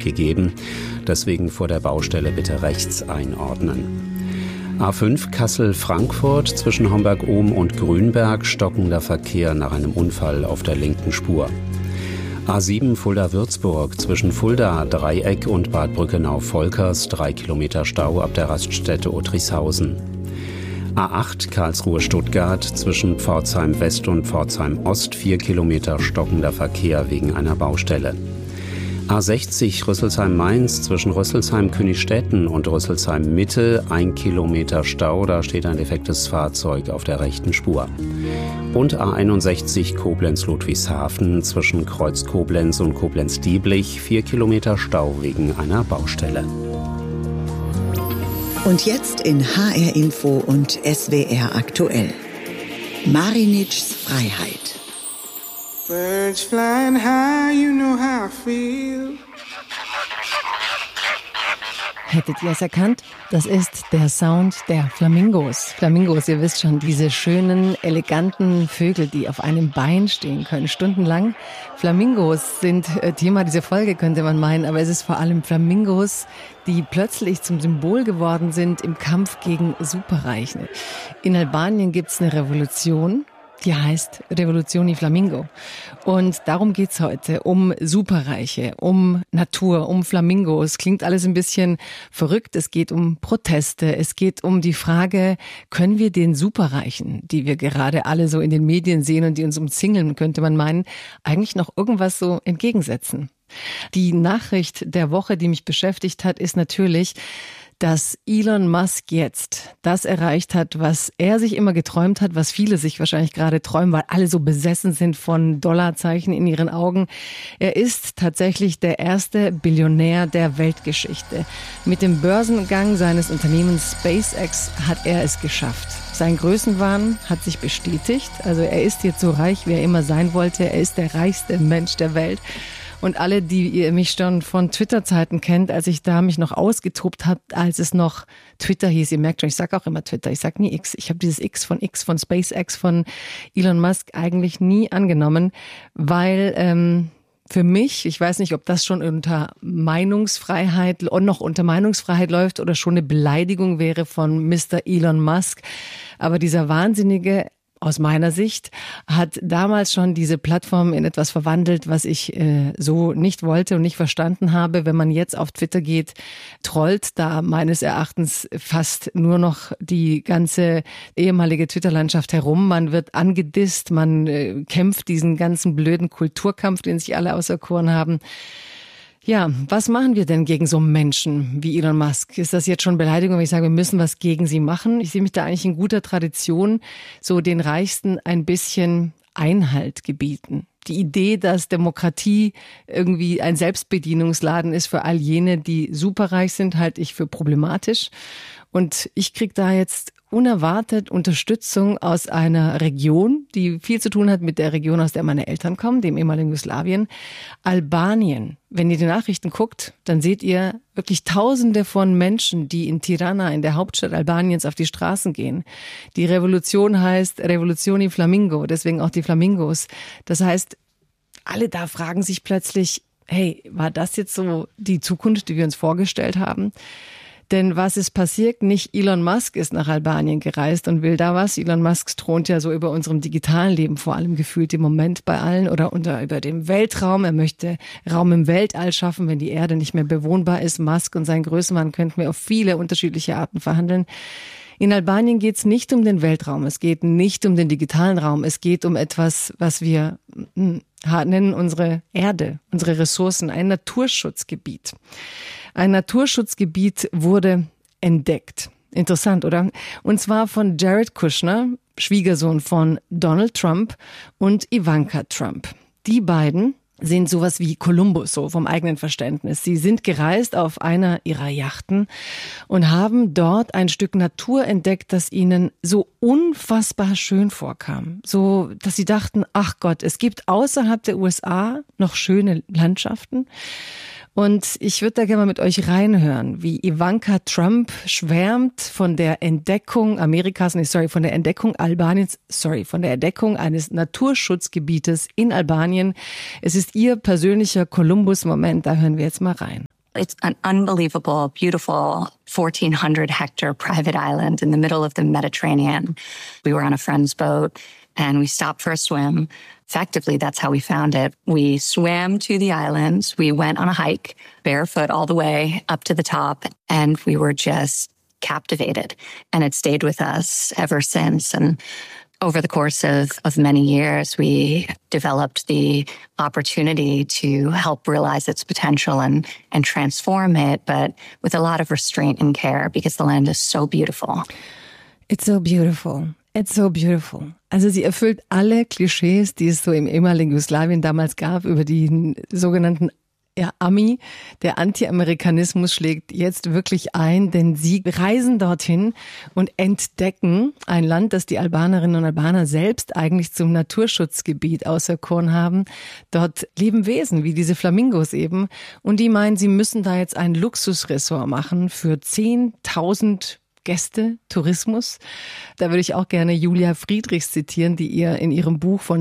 gegeben. Deswegen vor der Baustelle bitte rechts einordnen. A5 Kassel-Frankfurt zwischen Homberg-Ohm und Grünberg, stockender Verkehr nach einem Unfall auf der linken Spur. A7 Fulda-Würzburg zwischen Fulda, Dreieck und Bad Brückenau-Volkers, 3 Kilometer Stau ab der Raststätte Otrichshausen. A8 Karlsruhe-Stuttgart zwischen Pforzheim West und Pforzheim Ost, 4 Kilometer stockender Verkehr wegen einer Baustelle. A60 Rüsselsheim-Mainz zwischen Rüsselsheim-Königstetten und Rüsselsheim-Mitte, 1 Kilometer Stau, da steht ein defektes Fahrzeug auf der rechten Spur. Und A61 Koblenz-Ludwigshafen zwischen Kreuz Koblenz und Koblenz-Dieblich, 4 Kilometer Stau wegen einer Baustelle. Und jetzt in HR Info und SWR aktuell. Marinitschs Freiheit. Birds flying high, you know how I feel. Hättet ihr es erkannt? Das ist der Sound der Flamingos. Flamingos, ihr wisst schon, diese schönen, eleganten Vögel, die auf einem Bein stehen können, stundenlang. Flamingos sind Thema dieser Folge, könnte man meinen, aber es ist vor allem Flamingos, die plötzlich zum Symbol geworden sind im Kampf gegen Superreiche. In Albanien gibt's eine Revolution. Die heißt Revoluzioni Flamingo. Und darum geht's heute, um Superreiche, um Natur, um Flamingos. Klingt alles ein bisschen verrückt. Es geht um Proteste. Es geht um die Frage, können wir den Superreichen, die wir gerade alle so in den Medien sehen und die uns umzingeln, könnte man meinen, eigentlich noch irgendwas so entgegensetzen? Die Nachricht der Woche, die mich beschäftigt hat, ist natürlich, dass Elon Musk jetzt das erreicht hat, was er sich immer geträumt hat, was viele sich wahrscheinlich gerade träumen, weil alle so besessen sind von Dollarzeichen in ihren Augen. Er ist tatsächlich der erste Billionär der Weltgeschichte. Mit dem Börsengang seines Unternehmens SpaceX hat er es geschafft. Sein Größenwahn hat sich bestätigt. Also er ist jetzt so reich, wie er immer sein wollte. Er ist der reichste Mensch der Welt. Und alle, die ihr mich schon von Twitter-Zeiten kennt, als ich da mich noch ausgetobt habe, als es noch Twitter hieß, ihr merkt schon, ich sage auch immer Twitter, ich sage nie X. Ich habe dieses X von SpaceX, von Elon Musk eigentlich nie angenommen, weil für mich, ich weiß nicht, ob das schon unter Meinungsfreiheit und noch unter Meinungsfreiheit läuft oder schon eine Beleidigung wäre von Mr. Elon Musk, aber dieser wahnsinnige, aus meiner Sicht, hat damals schon diese Plattform in etwas verwandelt, was ich so nicht wollte und nicht verstanden habe. Wenn man jetzt auf Twitter geht, trollt da meines Erachtens fast nur noch die ganze ehemalige Twitter-Landschaft herum. Man wird angedisst, man kämpft diesen ganzen blöden Kulturkampf, den sich alle auserkoren haben. Ja, was machen wir denn gegen so Menschen wie Elon Musk? Ist das jetzt schon Beleidigung, wenn ich sage, wir müssen was gegen sie machen? Ich sehe mich da eigentlich in guter Tradition, so den Reichsten ein bisschen Einhalt gebieten. Die Idee, dass Demokratie irgendwie ein Selbstbedienungsladen ist für all jene, die superreich sind, halte ich für problematisch. Und ich kriege da jetzt unerwartet Unterstützung aus einer Region, die viel zu tun hat mit der Region, aus der meine Eltern kommen, dem ehemaligen Jugoslawien, Albanien. Wenn ihr die Nachrichten guckt, dann seht ihr wirklich Tausende von Menschen, die in Tirana, in der Hauptstadt Albaniens, auf die Straßen gehen. Die Revolution heißt Revoluzioni Flamingo, deswegen auch die Flamingos. Das heißt, alle da fragen sich plötzlich, hey, war das jetzt so die Zukunft, die wir uns vorgestellt haben? Denn was ist passiert? Nicht Elon Musk ist nach Albanien gereist und will da was. Elon Musk thront ja so über unserem digitalen Leben vor allem gefühlt im Moment bei allen oder über dem Weltraum. Er möchte Raum im Weltall schaffen, wenn die Erde nicht mehr bewohnbar ist. Musk und sein Größenwahn könnten wir auf viele unterschiedliche Arten verhandeln. In Albanien geht es nicht um den Weltraum, es geht nicht um den digitalen Raum, es geht um etwas, was wir nennen unsere Erde, unsere Ressourcen, ein Naturschutzgebiet. Ein Naturschutzgebiet wurde entdeckt. Interessant, oder? Und zwar von Jared Kushner, Schwiegersohn von Donald Trump und Ivanka Trump. Die beiden sind sowas wie Kolumbus, so vom eigenen Verständnis. Sie sind gereist auf einer ihrer Yachten und haben dort ein Stück Natur entdeckt, das ihnen so unfassbar schön vorkam. So, dass sie dachten, ach Gott, es gibt außerhalb der USA noch schöne Landschaften. Und ich würde da gerne mal mit euch reinhören, wie Ivanka Trump schwärmt von der Entdeckung von der Entdeckung Albaniens, von der Entdeckung eines Naturschutzgebietes in Albanien. Es ist ihr persönlicher Kolumbus-Moment, da hören wir jetzt mal rein. It's an unbelievable, beautiful 1,400-hectare private island in the middle of the Mediterranean. We were on a friend's boat and we stopped for a swim. Effectively, that's how we found it. We swam to the islands. We went on a hike, barefoot all the way up to the top, and we were just captivated. And it stayed with us ever since. And over the course of many years, we developed the opportunity to help realize its potential and transform it, but with a lot of restraint and care because the land is so beautiful. It's so beautiful. It's so beautiful. Also sie erfüllt alle Klischees, die es so im ehemaligen Jugoslawien damals gab, über den sogenannten Ami. Der Anti-Amerikanismus schlägt jetzt wirklich ein, denn sie reisen dorthin und entdecken ein Land, das die Albanerinnen und Albaner selbst eigentlich zum Naturschutzgebiet auserkoren haben. Dort leben Wesen wie diese Flamingos eben und die meinen, sie müssen da jetzt ein Luxusressort machen für 10.000 Gäste, Tourismus. Da würde ich auch gerne Julia Friedrichs zitieren, die ihr in ihrem Buch von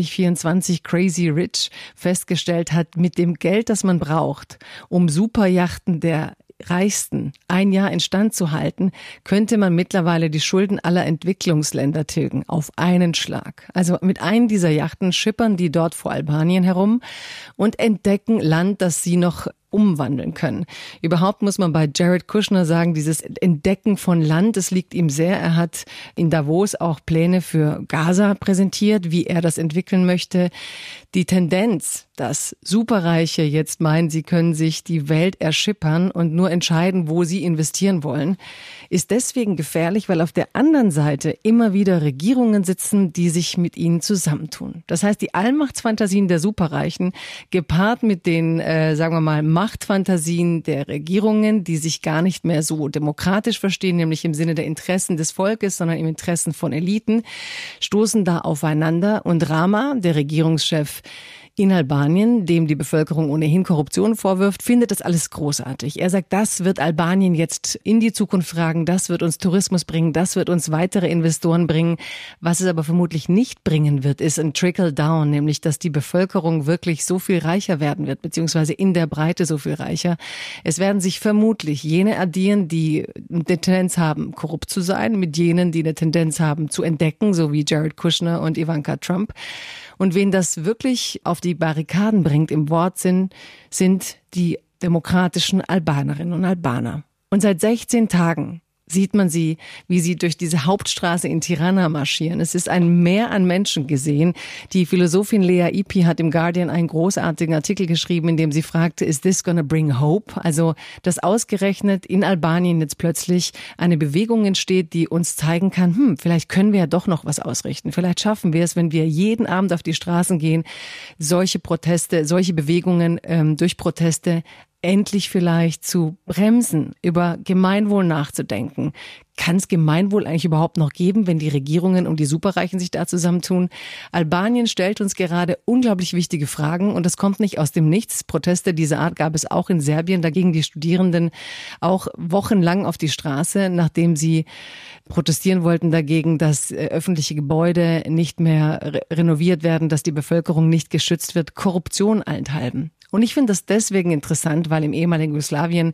2024 Crazy Rich festgestellt hat, mit dem Geld, das man braucht, um Superjachten der Reichsten ein Jahr instand zu halten, könnte man mittlerweile die Schulden aller Entwicklungsländer tilgen, auf einen Schlag. Also mit einem dieser Yachten schippern die dort vor Albanien herum und entdecken Land, das sie noch umwandeln können. Überhaupt muss man bei Jared Kushner sagen, dieses Entdecken von Land, das liegt ihm sehr. Er hat in Davos auch Pläne für Gaza präsentiert, wie er das entwickeln möchte. Die Tendenz, dass Superreiche jetzt meinen, sie können sich die Welt erschippern und nur entscheiden, wo sie investieren wollen, ist deswegen gefährlich, weil auf der anderen Seite immer wieder Regierungen sitzen, die sich mit ihnen zusammentun. Das heißt, die Allmachtsfantasien der Superreichen gepaart mit den, sagen wir mal, Machtfantasien der Regierungen, die sich gar nicht mehr so demokratisch verstehen, nämlich im Sinne der Interessen des Volkes, sondern im Interessen von Eliten, stoßen da aufeinander. Und Rama, der Regierungschef in Albanien, dem die Bevölkerung ohnehin Korruption vorwirft, findet das alles großartig. Er sagt, das wird Albanien jetzt in die Zukunft tragen, das wird uns Tourismus bringen, das wird uns weitere Investoren bringen. Was es aber vermutlich nicht bringen wird, ist ein Trickle-Down, nämlich dass die Bevölkerung wirklich so viel reicher werden wird, beziehungsweise in der Breite so viel reicher. Es werden sich vermutlich jene addieren, die eine Tendenz haben, korrupt zu sein, mit jenen, die eine Tendenz haben, zu entdecken, so wie Jared Kushner und Ivanka Trump. Und wen das wirklich auf die Barrikaden bringt im Wortsinn, sind die demokratischen Albanerinnen und Albaner. Und seit 16 Tagen sieht man sie, wie sie durch diese Hauptstraße in Tirana marschieren. Es ist ein Meer an Menschen gesehen. Die Philosophin Lea Ypi hat im Guardian einen großartigen Artikel geschrieben, in dem sie fragte, is this gonna bring hope? Also, dass ausgerechnet in Albanien jetzt plötzlich eine Bewegung entsteht, die uns zeigen kann, vielleicht können wir ja doch noch was ausrichten. Vielleicht schaffen wir es, wenn wir jeden Abend auf die Straßen gehen, solche Proteste, solche Bewegungen durch Proteste endlich vielleicht zu bremsen, über Gemeinwohl nachzudenken. Kann es Gemeinwohl eigentlich überhaupt noch geben, wenn die Regierungen und die Superreichen sich da zusammentun? Albanien stellt uns gerade unglaublich wichtige Fragen und das kommt nicht aus dem Nichts. Proteste dieser Art gab es auch in Serbien. Da gingen die Studierenden auch wochenlang auf die Straße, nachdem sie protestieren wollten dagegen, dass öffentliche Gebäude nicht mehr renoviert werden, dass die Bevölkerung nicht geschützt wird, Korruption allenthalben. Und ich finde das deswegen interessant, weil im ehemaligen Jugoslawien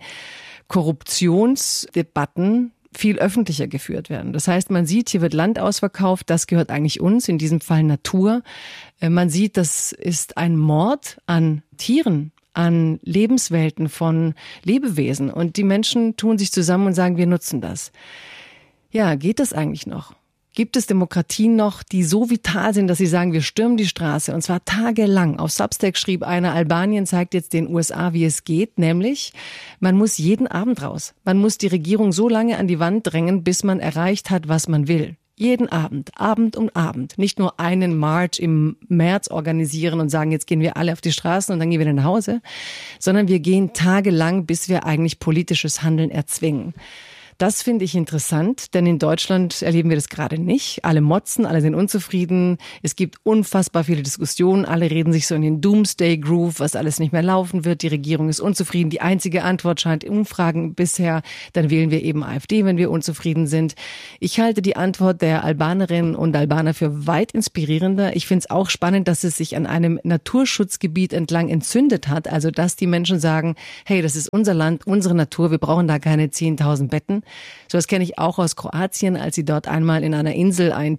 Korruptionsdebatten viel öffentlicher geführt werden. Das heißt, man sieht, hier wird Land ausverkauft, das gehört eigentlich uns, in diesem Fall Natur. Man sieht, das ist ein Mord an Tieren, an Lebenswelten von Lebewesen. Und die Menschen tun sich zusammen und sagen, wir nutzen das. Ja, geht das eigentlich noch? Gibt es Demokratien noch, die so vital sind, dass sie sagen, wir stürmen die Straße und zwar tagelang? Auf Substack schrieb einer, Albanien zeigt jetzt den USA, wie es geht, nämlich man muss jeden Abend raus. Man muss die Regierung so lange an die Wand drängen, bis man erreicht hat, was man will. Jeden Abend, Abend um Abend. Nicht nur einen March im März organisieren und sagen, jetzt gehen wir alle auf die Straßen und dann gehen wir nach Hause, sondern wir gehen tagelang, bis wir eigentlich politisches Handeln erzwingen. Das finde ich interessant, denn in Deutschland erleben wir das gerade nicht. Alle motzen, alle sind unzufrieden. Es gibt unfassbar viele Diskussionen. Alle reden sich so in den Doomsday-Groove, was alles nicht mehr laufen wird. Die Regierung ist unzufrieden. Die einzige Antwort scheint Umfragen bisher. Dann wählen wir eben AfD, wenn wir unzufrieden sind. Ich halte die Antwort der Albanerinnen und Albaner für weit inspirierender. Ich finde es auch spannend, dass es sich an einem Naturschutzgebiet entlang entzündet hat. Also, dass die Menschen sagen, hey, das ist unser Land, unsere Natur. Wir brauchen da keine 10.000 Betten. So was kenne ich auch aus Kroatien, als sie dort einmal in einer Insel ein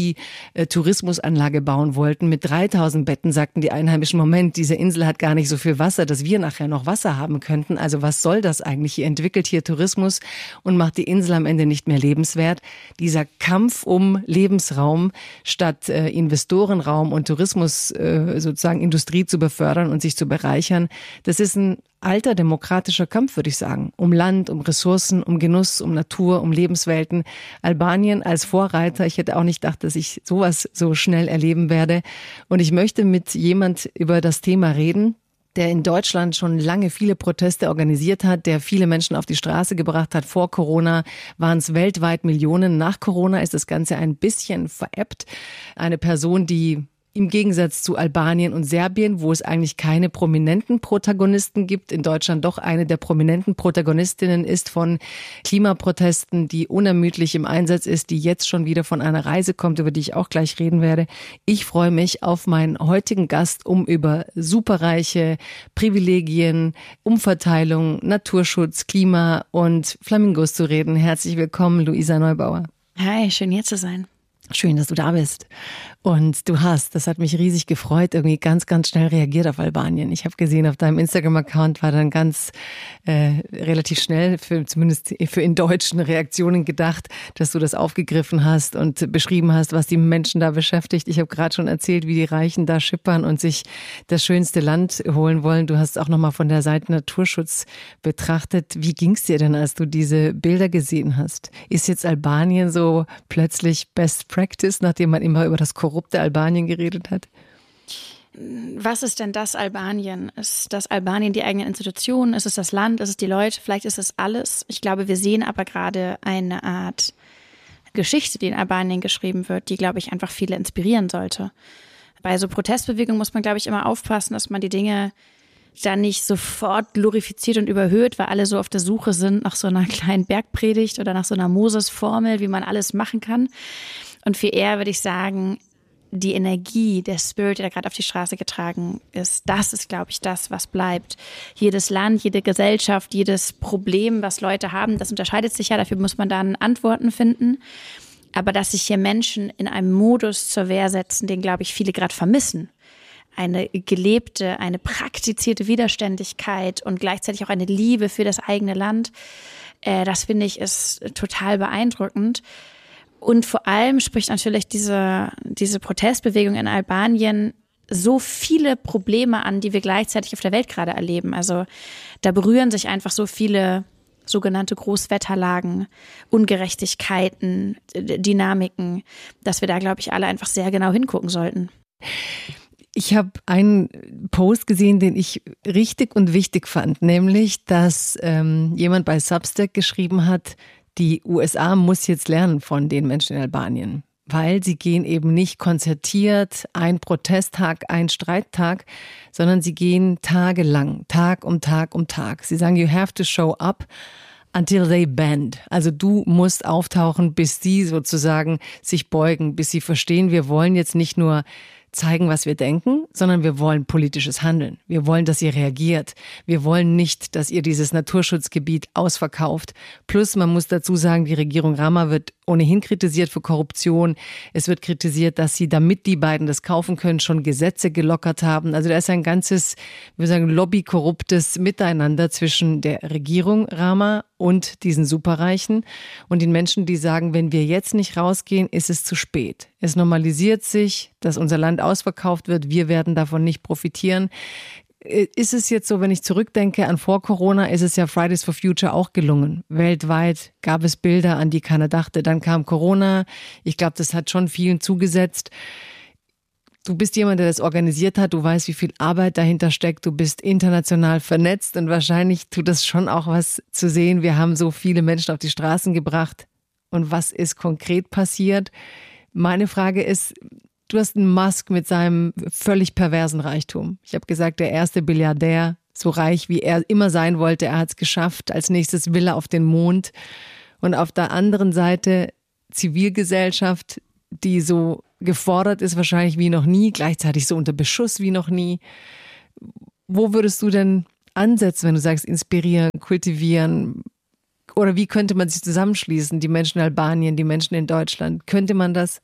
TUI-Tourismusanlage bauen wollten. Mit 3.000 Betten sagten die Einheimischen, Moment, diese Insel hat gar nicht so viel Wasser, dass wir nachher noch Wasser haben könnten. Also was soll das eigentlich? Ihr entwickelt hier Tourismus und macht die Insel am Ende nicht mehr lebenswert. Dieser Kampf um Lebensraum statt Investorenraum und Tourismus sozusagen Industrie zu befördern und sich zu bereichern, das ist ein alter demokratischer Kampf, würde ich sagen. Um Land, um Ressourcen, um Genuss, um Natur, um Lebenswelten. Albanien als Vorreiter. Ich hätte auch nicht gedacht, dass ich sowas so schnell erleben werde. Und ich möchte mit jemand über das Thema reden, der in Deutschland schon lange viele Proteste organisiert hat, der viele Menschen auf die Straße gebracht hat. Vor Corona waren es weltweit Millionen. Nach Corona ist das Ganze ein bisschen verebbt. Eine Person, die im Gegensatz zu Albanien und Serbien, wo es eigentlich keine prominenten Protagonisten gibt, in Deutschland doch eine der prominenten Protagonistinnen ist von Klimaprotesten, die unermüdlich im Einsatz ist, die jetzt schon wieder von einer Reise kommt, über die ich auch gleich reden werde. Ich freue mich auf meinen heutigen Gast, um über Superreiche, Privilegien, Umverteilung, Naturschutz, Klima und Flamingos zu reden. Herzlich willkommen, Luisa Neubauer. Hi, schön hier zu sein. Schön, dass du da bist. Und du hast, das hat mich riesig gefreut, irgendwie ganz, ganz schnell reagiert auf Albanien. Ich habe gesehen, auf deinem Instagram-Account war dann ganz relativ schnell, zumindest für in deutschen Reaktionen gedacht, dass du das aufgegriffen hast und beschrieben hast, was die Menschen da beschäftigt. Ich habe gerade schon erzählt, wie die Reichen da schippern und sich das schönste Land holen wollen. Du hast auch nochmal von der Seite Naturschutz betrachtet. Wie ging es dir denn, als du diese Bilder gesehen hast? Ist jetzt Albanien so plötzlich Best Practice, nachdem man immer über das korrupte Albanien geredet hat? Was ist denn das Albanien? Ist das Albanien die eigenen Institutionen? Ist es das Land? Ist es die Leute? Vielleicht ist es alles. Ich glaube, wir sehen aber gerade eine Art Geschichte, die in Albanien geschrieben wird, die, glaube ich, einfach viele inspirieren sollte. Bei so Protestbewegungen muss man, glaube ich, immer aufpassen, dass man die Dinge dann nicht sofort glorifiziert und überhöht, weil alle so auf der Suche sind nach so einer kleinen Bergpredigt oder nach so einer Moses-Formel, wie man alles machen kann. Und viel eher würde ich sagen, die Energie, der Spirit, der gerade auf die Straße getragen ist, das ist, glaube ich, das, was bleibt. Jedes Land, jede Gesellschaft, jedes Problem, was Leute haben, das unterscheidet sich ja, dafür muss man dann Antworten finden. Aber dass sich hier Menschen in einem Modus zur Wehr setzen, den, glaube ich, viele gerade vermissen. Eine gelebte, eine praktizierte Widerständigkeit und gleichzeitig auch eine Liebe für das eigene Land, das finde ich ist total beeindruckend. Und vor allem spricht natürlich diese Protestbewegung in Albanien so viele Probleme an, die wir gleichzeitig auf der Welt gerade erleben. Also da berühren sich einfach so viele sogenannte Großwetterlagen, Ungerechtigkeiten, Dynamiken, dass wir da, glaube ich, alle einfach sehr genau hingucken sollten. Ich habe einen Post gesehen, den ich richtig und wichtig fand, nämlich, dass jemand bei Substack geschrieben hat, die USA muss jetzt lernen von den Menschen in Albanien, weil sie gehen eben nicht konzertiert, ein Protesttag, ein Streittag, sondern sie gehen tagelang, Tag um Tag um Tag. Sie sagen, you have to show up until they bend. Also du musst auftauchen, bis sie sozusagen sich beugen, bis sie verstehen, wir wollen jetzt nicht nur zeigen, was wir denken, sondern wir wollen politisches Handeln. Wir wollen, dass ihr reagiert. Wir wollen nicht, dass ihr dieses Naturschutzgebiet ausverkauft. Plus, man muss dazu sagen, die Regierung Rama wird ohnehin kritisiert für Korruption. Es wird kritisiert, dass sie, damit die beiden das kaufen können, schon Gesetze gelockert haben. Also da ist ein ganzes, wir sagen, lobbykorruptes Miteinander zwischen der Regierung Rama und diesen Superreichen und den Menschen, die sagen, wenn wir jetzt nicht rausgehen, ist es zu spät. Es normalisiert sich, dass unser Land ausverkauft wird. Wir werden davon nicht profitieren. Ist es jetzt so, wenn ich zurückdenke an vor Corona, ist es ja Fridays for Future auch gelungen. Weltweit gab es Bilder, an die keiner dachte. Dann kam Corona. Ich glaube, das hat schon vielen zugesetzt. Du bist jemand, der das organisiert hat, du weißt, wie viel Arbeit dahinter steckt, du bist international vernetzt und wahrscheinlich tut das schon auch was zu sehen. Wir haben so viele Menschen auf die Straßen gebracht. Und was ist konkret passiert? Meine Frage ist, du hast einen Musk mit seinem völlig perversen Reichtum. Ich habe gesagt, der erste Milliardär, so reich wie er immer sein wollte, er hat es geschafft. Als nächstes will er auf den Mond. Und auf der anderen Seite Zivilgesellschaft, die so gefordert ist wahrscheinlich wie noch nie, gleichzeitig so unter Beschuss wie noch nie. Wo würdest du denn ansetzen, wenn du sagst, inspirieren, kultivieren? Oder wie könnte man sich zusammenschließen, die Menschen in Albanien, die Menschen in Deutschland? Könnte man das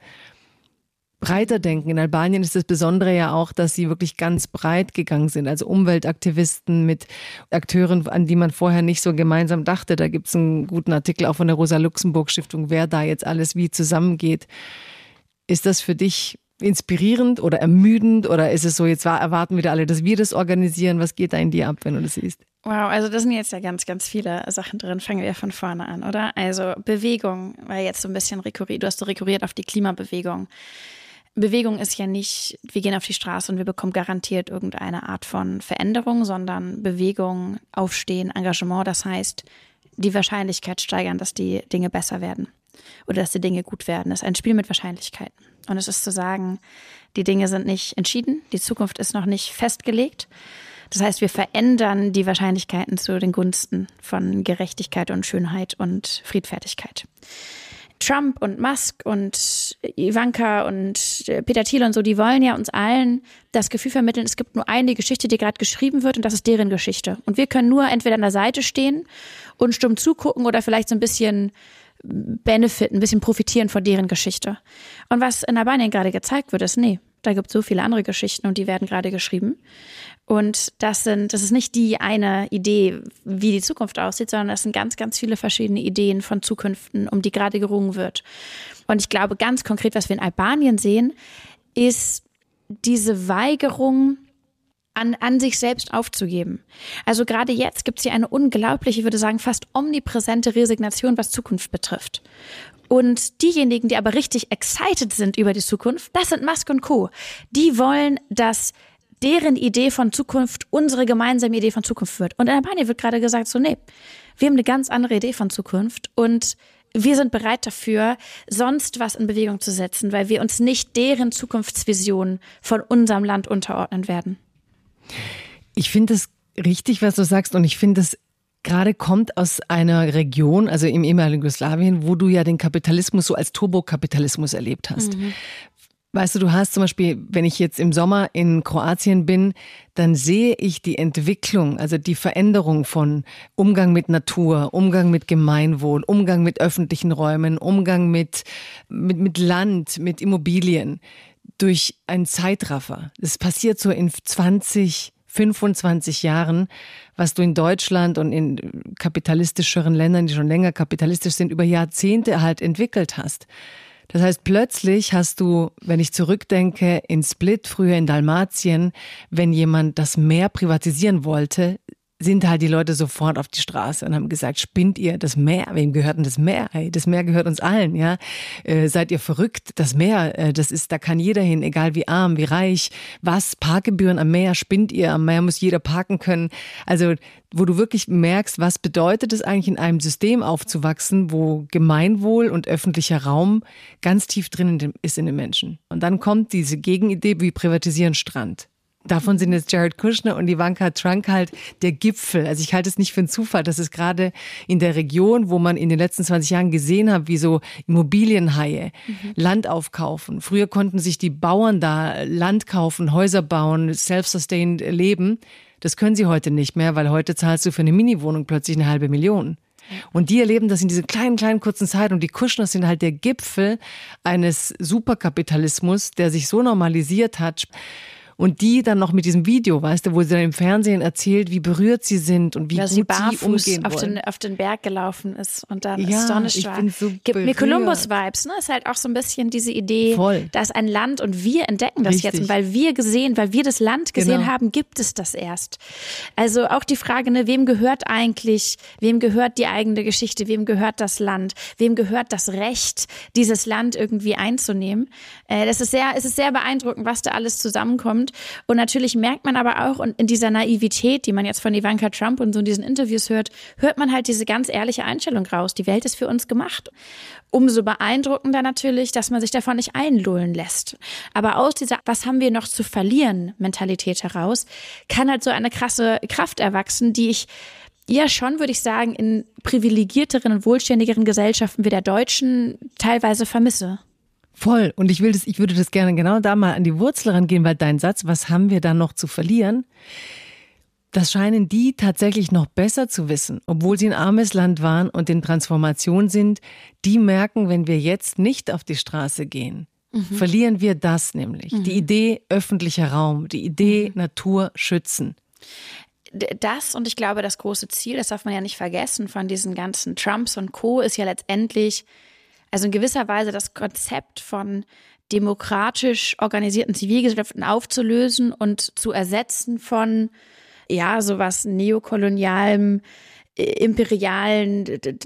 breiter denken? In Albanien ist das Besondere ja auch, dass sie wirklich ganz breit gegangen sind. Also Umweltaktivisten mit Akteuren, an die man vorher nicht so gemeinsam dachte. Da gibt es einen guten Artikel auch von der Rosa-Luxemburg-Stiftung, wer da jetzt alles wie zusammengeht. Ist das für dich inspirierend oder ermüdend oder ist es so, jetzt erwarten wieder alle, dass wir das organisieren? Was geht da in dir ab, wenn du das siehst? Wow, also das sind jetzt ja ganz, ganz viele Sachen drin. Fangen wir von vorne an, oder? Also Bewegung war jetzt so ein bisschen rekurriert. Du hast so rekurriert auf die Klimabewegung. Bewegung ist ja nicht, wir gehen auf die Straße und wir bekommen garantiert irgendeine Art von Veränderung, sondern Bewegung, Aufstehen, Engagement. Das heißt, die Wahrscheinlichkeit steigern, dass die Dinge besser werden oder dass die Dinge gut werden. Das ist ein Spiel mit Wahrscheinlichkeiten. Und es ist zu sagen, die Dinge sind nicht entschieden, die Zukunft ist noch nicht festgelegt. Das heißt, wir verändern die Wahrscheinlichkeiten zu den Gunsten von Gerechtigkeit und Schönheit und Friedfertigkeit. Trump und Musk und Ivanka und Peter Thiel und so, die wollen ja uns allen das Gefühl vermitteln, es gibt nur eine Geschichte, die gerade geschrieben wird und das ist deren Geschichte. Und wir können nur entweder an der Seite stehen und stumm zugucken oder vielleicht so ein bisschen benefiten, ein bisschen profitieren von deren Geschichte. Und was in Albanien gerade gezeigt wird, ist, nee, da gibt es so viele andere Geschichten und die werden gerade geschrieben. Und das ist nicht die eine Idee, wie die Zukunft aussieht, sondern das sind ganz, ganz viele verschiedene Ideen von Zukünften, um die gerade gerungen wird. Und ich glaube, ganz konkret, was wir in Albanien sehen, ist diese Weigerung, an sich selbst aufzugeben. Also gerade jetzt gibt es hier eine unglaubliche, ich würde sagen, fast omnipräsente Resignation, was Zukunft betrifft. Und diejenigen, die aber richtig excited sind über die Zukunft, das sind Musk und Co. Die wollen, dass deren Idee von Zukunft unsere gemeinsame Idee von Zukunft wird. Und in Albanien wird gerade gesagt, so nee, wir haben eine ganz andere Idee von Zukunft und wir sind bereit dafür, sonst was in Bewegung zu setzen, weil wir uns nicht deren Zukunftsvision von unserem Land unterordnen werden. Ich finde es richtig, was du sagst, und ich finde es gerade kommt aus einer Region, also im ehemaligen Jugoslawien, wo du ja den Kapitalismus so als Turbokapitalismus erlebt hast. Mhm. Weißt du, du hast zum Beispiel, wenn ich jetzt im Sommer in Kroatien bin, dann sehe ich die Entwicklung, also die Veränderung von Umgang mit Natur, Umgang mit Gemeinwohl, Umgang mit öffentlichen Räumen, Umgang mit Land, mit Immobilien durch einen Zeitraffer. Das passiert so in 20, 25 Jahren, was du in Deutschland und in kapitalistischeren Ländern, die schon länger kapitalistisch sind, über Jahrzehnte halt entwickelt hast. Das heißt, plötzlich hast du, wenn ich zurückdenke, in Split, früher in Dalmatien, wenn jemand das Meer privatisieren wollte, sind halt die Leute sofort auf die Straße und haben gesagt, spinnt ihr, das Meer, wem gehört denn das Meer? Hey, das Meer gehört uns allen, ja. Seid ihr verrückt? Das Meer, da kann jeder hin, egal wie arm, wie reich, was, Parkgebühren am Meer, spinnt ihr, am Meer muss jeder parken können. Also, wo du wirklich merkst, was bedeutet es eigentlich in einem System aufzuwachsen, wo Gemeinwohl und öffentlicher Raum ganz tief drin ist in den Menschen. Und dann kommt diese Gegenidee, wie privatisieren Strand. Davon sind jetzt Jared Kushner und Ivanka Trump halt der Gipfel. Also ich halte es nicht für einen Zufall, dass es gerade in der Region, wo man in den letzten 20 Jahren gesehen hat, wie so Immobilienhaie Land aufkaufen. Früher konnten sich die Bauern da Land kaufen, Häuser bauen, self-sustained leben. Das können sie heute nicht mehr, weil heute zahlst du für eine Mini-Wohnung plötzlich 500.000. Und die erleben das in dieser kleinen, kurzen Zeit. Und die Kushners sind halt der Gipfel eines Superkapitalismus, der sich so normalisiert hat. Und die dann noch mit diesem Video, weißt du, wo sie dann im Fernsehen erzählt, wie berührt sie sind und wie gut sie umgehen wollen. Auf den Berg gelaufen ist und dann ja, astonished war. So gibt mir Columbus-Vibes, ne? Ist halt auch so ein bisschen diese Idee, da ist ein Land und wir entdecken das jetzt. Und weil wir das Land gesehen haben, gibt es das erst. Also auch die Frage, ne, wem gehört die eigene Geschichte, wem gehört das Land, wem gehört das Recht, dieses Land irgendwie einzunehmen. Es ist sehr beeindruckend, was da alles zusammenkommt. Und natürlich merkt man aber auch, und in dieser Naivität, die man jetzt von Ivanka Trump und so in diesen Interviews hört man halt diese ganz ehrliche Einstellung raus. Die Welt ist für uns gemacht. Umso beeindruckender natürlich, dass man sich davon nicht einlullen lässt. Aber aus dieser "Was haben wir noch zu verlieren" Mentalität heraus kann halt so eine krasse Kraft erwachsen, die ich ja schon, würde ich sagen, in privilegierteren und wohlständigeren Gesellschaften wie der deutschen teilweise vermisse. Voll. Und ich würde das gerne genau da mal an die Wurzel rangehen, weil dein Satz, was haben wir da noch zu verlieren, das scheinen die tatsächlich noch besser zu wissen, obwohl sie ein armes Land waren und in Transformation sind. Die merken, wenn wir jetzt nicht auf die Straße gehen, verlieren wir das nämlich. Die Idee öffentlicher Raum, die Idee Natur schützen. Das, und ich glaube, das große Ziel, das darf man ja nicht vergessen, von diesen ganzen Trumps und Co. ist ja letztendlich, also in gewisser Weise das Konzept von demokratisch organisierten Zivilgesellschaften aufzulösen und zu ersetzen von, ja, sowas neokolonialem, imperialen,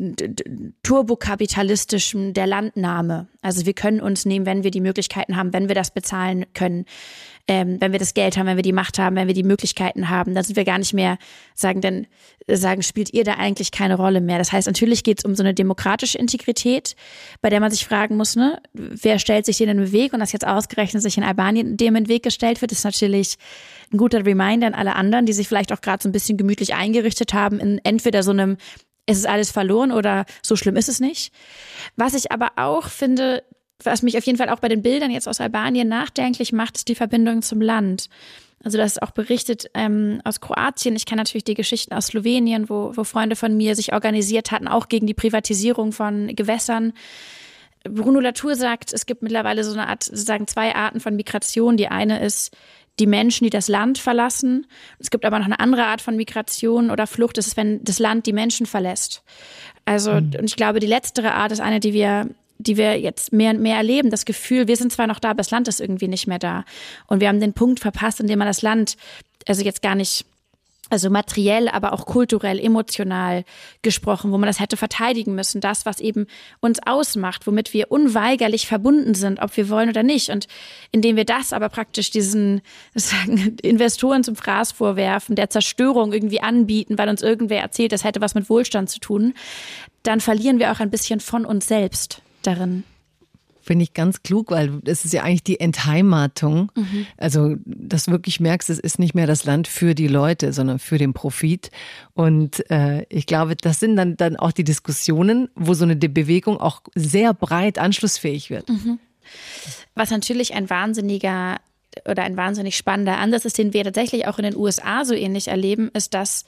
turbokapitalistischem, der Landnahme. Also wir können uns nehmen, wenn wir die Möglichkeiten haben, wenn wir das bezahlen können, wenn wir das Geld haben, wenn wir die Macht haben, wenn wir die Möglichkeiten haben, dann sind wir gar nicht mehr sagen, spielt ihr da eigentlich keine Rolle mehr. Das heißt, natürlich geht es um so eine demokratische Integrität, bei der man sich fragen muss, ne, wer stellt sich denen im Weg, und dass jetzt ausgerechnet sich in Albanien dem in den Weg gestellt wird, ist natürlich ein guter Reminder an alle anderen, die sich vielleicht auch gerade so ein bisschen gemütlich eingerichtet haben in entweder so einem, es ist alles verloren oder so schlimm ist es nicht. Was ich aber auch finde, was mich auf jeden Fall auch bei den Bildern jetzt aus Albanien nachdenklich macht, ist die Verbindung zum Land. Also das ist auch berichtet aus Kroatien. Ich kenne natürlich die Geschichten aus Slowenien, wo Freunde von mir sich organisiert hatten, auch gegen die Privatisierung von Gewässern. Bruno Latour sagt, es gibt mittlerweile so eine Art, sozusagen 2 Arten von Migration. Die eine ist die Menschen, die das Land verlassen. Es gibt aber noch eine andere Art von Migration oder Flucht. Das ist, wenn das Land die Menschen verlässt. Also, und ich glaube, die letztere Art ist eine, die wir jetzt mehr und mehr erleben. Das Gefühl, wir sind zwar noch da, aber das Land ist irgendwie nicht mehr da. Und wir haben den Punkt verpasst, in dem man das Land, also jetzt gar nicht, also materiell, aber auch kulturell, emotional gesprochen, wo man das hätte verteidigen müssen. Das, was eben uns ausmacht, womit wir unweigerlich verbunden sind, ob wir wollen oder nicht. Und indem wir das aber praktisch diesen Investoren zum Fraß vorwerfen, der Zerstörung irgendwie anbieten, weil uns irgendwer erzählt, das hätte was mit Wohlstand zu tun, dann verlieren wir auch ein bisschen von uns selbst darin. Finde ich ganz klug, weil es ist ja eigentlich die Entheimatung. Also, dass du wirklich merkst, es ist nicht mehr das Land für die Leute, sondern für den Profit. Und ich glaube, das sind dann auch die Diskussionen, wo so eine Bewegung auch sehr breit anschlussfähig wird. Was natürlich ein wahnsinnig spannender Ansatz ist, den wir tatsächlich auch in den USA so ähnlich erleben, ist, dass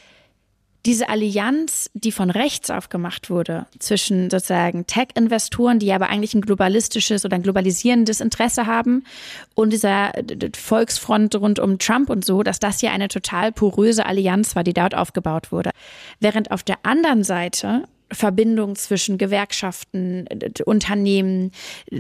diese Allianz, die von rechts aufgemacht wurde, zwischen sozusagen Tech-Investoren, die aber eigentlich ein globalistisches oder ein globalisierendes Interesse haben, und dieser Volksfront rund um Trump und so, dass das ja eine total poröse Allianz war, die dort aufgebaut wurde. Während auf der anderen Seite Verbindung zwischen Gewerkschaften, Unternehmen,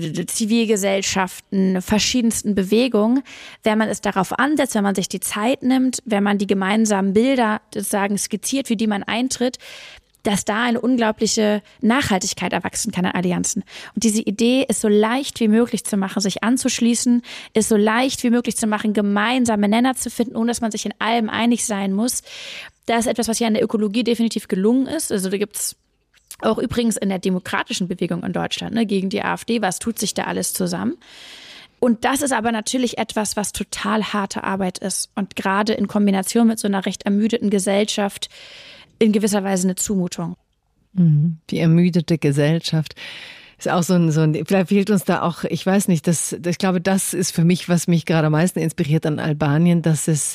Zivilgesellschaften, verschiedensten Bewegungen, wenn man es darauf ansetzt, wenn man sich die Zeit nimmt, wenn man die gemeinsamen Bilder sozusagen skizziert, für die man eintritt, dass da eine unglaubliche Nachhaltigkeit erwachsen kann in Allianzen. Und diese Idee ist so leicht wie möglich zu machen, sich anzuschließen, ist so leicht wie möglich zu machen, gemeinsame Nenner zu finden, ohne dass man sich in allem einig sein muss. Das ist etwas, was ja in der Ökologie definitiv gelungen ist. Also da gibt's auch übrigens in der demokratischen Bewegung in Deutschland, ne, gegen die AfD, was tut sich da alles zusammen? Und das ist aber natürlich etwas, was total harte Arbeit ist und gerade in Kombination mit so einer recht ermüdeten Gesellschaft in gewisser Weise eine Zumutung. Die ermüdete Gesellschaft ist auch so ein, vielleicht fehlt uns da auch, ich weiß nicht, ich glaube, das ist für mich, was mich gerade am meisten inspiriert an Albanien, dass es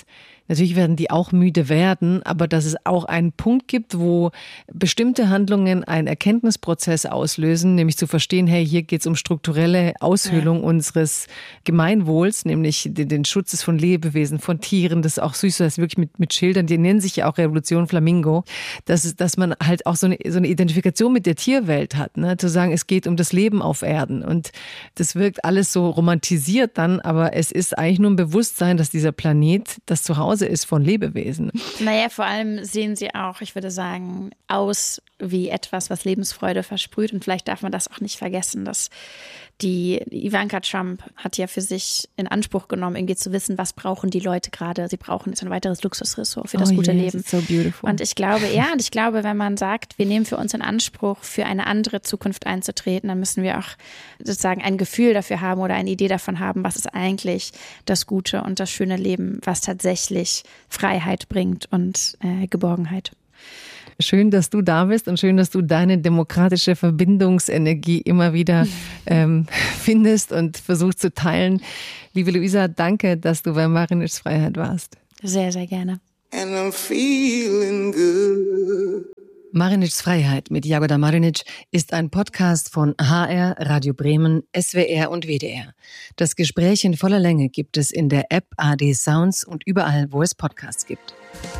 Natürlich werden die auch müde werden, aber dass es auch einen Punkt gibt, wo bestimmte Handlungen einen Erkenntnisprozess auslösen, nämlich zu verstehen, hey, hier geht es um strukturelle Aushöhlung unseres Gemeinwohls, nämlich den Schutz von Lebewesen, von Tieren. Das ist auch süß, das ist wirklich mit Schildern, die nennen sich ja auch Revolution Flamingo, dass man halt auch so eine Identifikation mit der Tierwelt hat, ne? Zu sagen, es geht um das Leben auf Erden. Und das wirkt alles so romantisiert dann, aber es ist eigentlich nur ein Bewusstsein, dass dieser Planet das Zuhause ist von Lebewesen. Naja, vor allem sehen sie auch, ich würde sagen, aus wie etwas, was Lebensfreude versprüht. Und vielleicht darf man das auch nicht vergessen, dass die Ivanka Trump hat ja für sich in Anspruch genommen, irgendwie zu wissen, was brauchen die Leute gerade. Sie brauchen jetzt ein weiteres Luxusressort für das gute Leben. So beautiful. Und ich glaube, wenn man sagt, wir nehmen für uns in Anspruch, für eine andere Zukunft einzutreten, dann müssen wir auch sozusagen ein Gefühl dafür haben oder eine Idee davon haben, was ist eigentlich das gute und das schöne Leben, was tatsächlich Freiheit bringt und Geborgenheit. Schön, dass du da bist und schön, dass du deine demokratische Verbindungsenergie immer wieder findest und versuchst zu teilen. Liebe Luisa, danke, dass du bei Marinitschs Freiheit warst. Sehr, sehr gerne. And I'm feeling good. Marinitschs Freiheit mit Jagoda Marinic ist ein Podcast von HR, Radio Bremen, SWR und WDR. Das Gespräch in voller Länge gibt es in der App AD Sounds und überall, wo es Podcasts gibt.